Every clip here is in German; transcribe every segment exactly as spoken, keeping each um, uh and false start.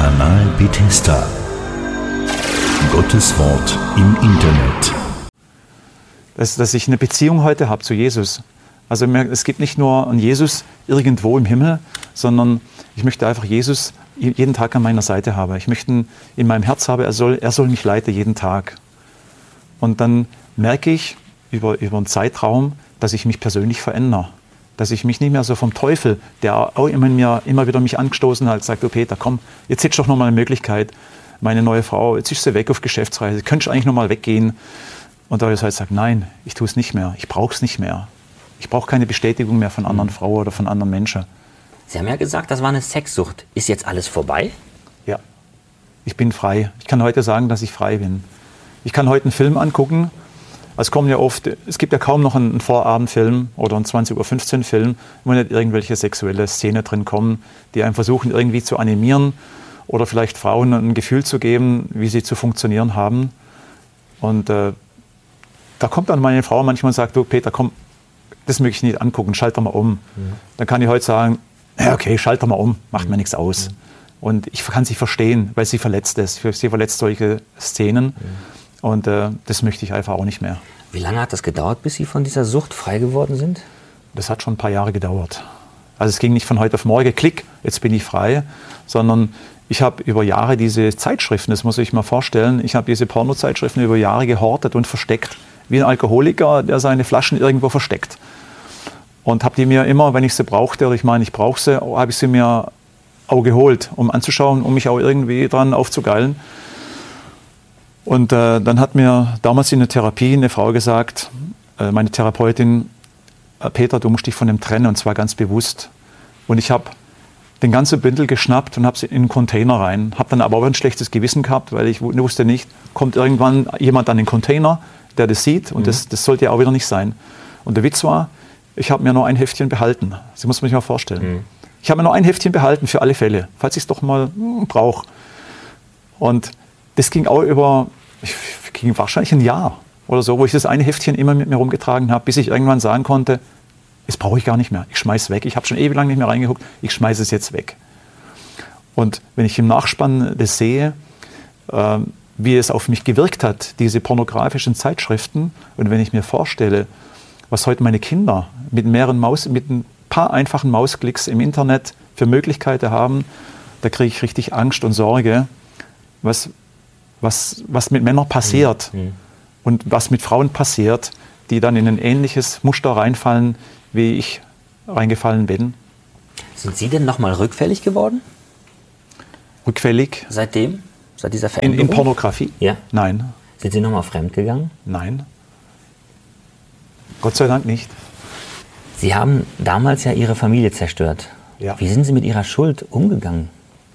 Kanal Bethesda. Gottes Wort im Internet. Dass, dass ich eine Beziehung heute habe zu Jesus. Also es gibt nicht nur einen Jesus irgendwo im Himmel, sondern ich möchte einfach Jesus jeden Tag an meiner Seite haben. Ich möchte ihn in meinem Herz haben, er soll, er soll mich leiten jeden Tag. Und dann merke ich über, über einen Zeitraum, dass ich mich persönlich verändere. Dass ich mich nicht mehr so vom Teufel, der auch immer, mir, immer wieder mich angestoßen hat, sagt, oh Peter, komm, jetzt hättest du doch noch mal eine Möglichkeit. Meine neue Frau, jetzt ist sie weg auf Geschäftsreise, könntest du eigentlich noch mal weggehen? Und da habe ich gesagt, nein, ich tue es nicht mehr, ich brauche es nicht mehr. Ich brauche keine Bestätigung mehr von anderen Frauen oder von anderen Menschen. Sie haben ja gesagt, das war eine Sexsucht. Ist jetzt alles vorbei? Ja, ich bin frei. Ich kann heute sagen, dass ich frei bin. Ich kann heute einen Film angucken. Es kommen ja oft, es gibt ja kaum noch einen Vorabendfilm oder einen zwanzig Uhr fünfzehn Film, wo nicht irgendwelche sexuelle Szenen drin kommen, die einen versuchen irgendwie zu animieren oder vielleicht Frauen ein Gefühl zu geben, wie sie zu funktionieren haben. Und äh, da kommt dann meine Frau manchmal und sagt, du Peter, komm, das möchte ich nicht angucken, schalt doch mal um. Mhm. Dann kann ich heute sagen, ja, okay, schalt doch mal um, macht mhm. mir nichts aus. Mhm. Und ich kann sie verstehen, weil sie verletzt ist. Sie verletzt solche Szenen. Mhm. Und äh, das möchte ich einfach auch nicht mehr. Wie lange hat das gedauert, bis Sie von dieser Sucht frei geworden sind? Das hat schon ein paar Jahre gedauert. Also es ging nicht von heute auf morgen, klick, jetzt bin ich frei, sondern ich habe über Jahre diese Zeitschriften, das muss ich mal vorstellen, ich habe diese Pornozeitschriften über Jahre gehortet und versteckt. Wie ein Alkoholiker, der seine Flaschen irgendwo versteckt. Und habe die mir immer, wenn ich sie brauchte, oder ich meine, ich brauche sie, habe ich sie mir auch geholt, um anzuschauen, um mich auch irgendwie dran aufzugeilen. Und äh, dann hat mir damals in der Therapie eine Frau gesagt, äh, meine Therapeutin, äh, Peter, du musst dich von dem trennen, und zwar ganz bewusst. Und ich habe den ganzen Bündel geschnappt und habe sie in einen Container rein. Habe dann aber auch ein schlechtes Gewissen gehabt, weil ich wusste nicht, kommt irgendwann jemand an den Container, der das sieht, und mhm. das, das sollte ja auch wieder nicht sein. Und der Witz war, ich habe mir nur ein Heftchen behalten. Das muss man sich mal vorstellen. Mhm. Ich habe mir nur ein Heftchen behalten für alle Fälle, falls ich es doch mal hm, brauche. Und das ging auch über, ich, ging wahrscheinlich ein Jahr oder so, wo ich das eine Heftchen immer mit mir rumgetragen habe, bis ich irgendwann sagen konnte, das brauche ich gar nicht mehr, ich schmeiß es weg. Ich habe schon ewig lang nicht mehr reingeguckt, ich schmeiße es jetzt weg. Und wenn ich im Nachspann das sehe, äh, wie es auf mich gewirkt hat, diese pornografischen Zeitschriften, und wenn ich mir vorstelle, was heute meine Kinder mit mehreren Maus, mit ein paar einfachen Mausklicks im Internet für Möglichkeiten haben, da kriege ich richtig Angst und Sorge, was, was, was mit Männern passiert mhm. und was mit Frauen passiert, die dann in ein ähnliches Muster reinfallen, wie ich reingefallen bin. Sind Sie denn nochmal rückfällig geworden? Rückfällig? Seitdem? Seit dieser Veränderung? In, in Pornografie? Ja. Nein. Sind Sie nochmal fremdgegangen? Nein. Gott sei Dank nicht. Sie haben damals ja Ihre Familie zerstört. Ja. Wie sind Sie mit Ihrer Schuld umgegangen?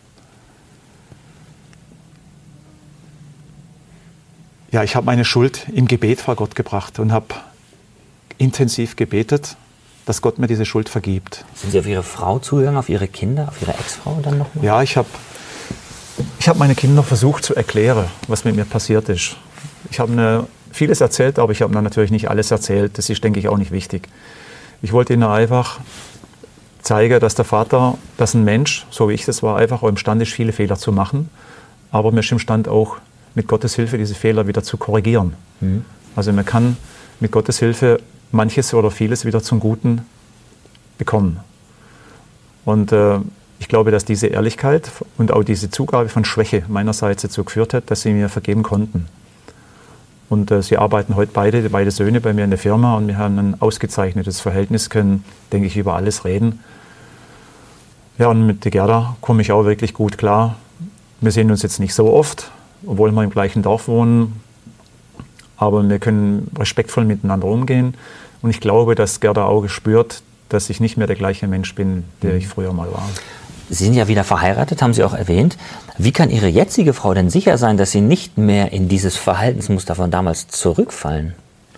Ja, ich habe meine Schuld im Gebet vor Gott gebracht und habe intensiv gebetet, dass Gott mir diese Schuld vergibt. Sind Sie auf Ihre Frau zugegangen, auf Ihre Kinder, auf Ihre Ex-Frau dann nochmal? Ja, ich habe ich hab meine Kinder versucht zu erklären, was mit mir passiert ist. Ich habe ihnen vieles erzählt, aber ich habe ihnen natürlich nicht alles erzählt. Das ist, denke ich, auch nicht wichtig. Ich wollte ihnen einfach zeigen, dass der Vater, dass ein Mensch, so wie ich das war, einfach auch imstande ist, viele Fehler zu machen. Aber man ist imstande auch, mit Gottes Hilfe diese Fehler wieder zu korrigieren. Mhm. Also man kann mit Gottes Hilfe manches oder vieles wieder zum Guten bekommen. Und äh, ich glaube, dass diese Ehrlichkeit und auch diese Zugabe von Schwäche meinerseits dazu geführt hat, dass sie mir vergeben konnten. Und äh, sie arbeiten heute beide, beide Söhne bei mir in der Firma, und wir haben ein ausgezeichnetes Verhältnis, können, denke ich, über alles reden. Ja, und mit der Gerda komme ich auch wirklich gut klar. Wir sehen uns jetzt nicht so oft, obwohl wir im gleichen Dorf wohnen, aber wir können respektvoll miteinander umgehen. Und ich glaube, dass Gerda auch spürt, dass ich nicht mehr der gleiche Mensch bin, der ich früher mal war. Sie sind ja wieder verheiratet, haben Sie auch erwähnt. Wie kann Ihre jetzige Frau denn sicher sein, dass Sie nicht mehr in dieses Verhaltensmuster von damals zurückfallen?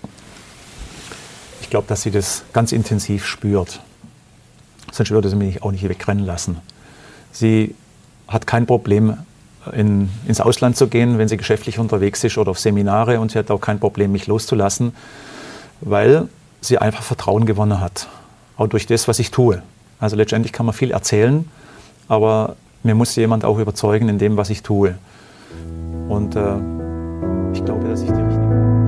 Ich glaube, dass sie das ganz intensiv spürt. Sonst würde sie mich auch nicht wegrennen lassen. Sie hat kein Problem, in, ins Ausland zu gehen, wenn sie geschäftlich unterwegs ist oder auf Seminare. Und sie hat auch kein Problem, mich loszulassen, weil sie einfach Vertrauen gewonnen hat. Auch durch das, was ich tue. Also letztendlich kann man viel erzählen, aber mir muss jemand auch überzeugen in dem, was ich tue. Und äh, ich glaube, dass ich die richtige